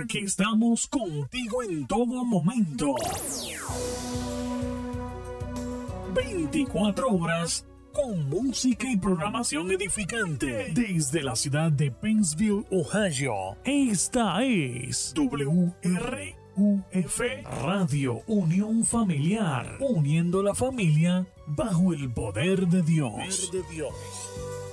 porque estamos contigo en todo momento. 24 horas con música y programación edificante. Desde la ciudad de Pennsville, Ohio, esta es WRUF, Radio Unión Familiar, uniendo la familia bajo el poder de Dios.